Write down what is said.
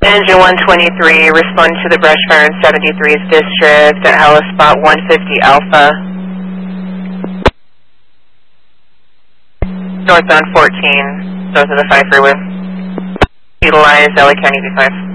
Engine 123, respond to the brush fire in 73's district at Hella Spot 150 Alpha. Northbound 14, north of the 5 freeway. Utilize LA County V5.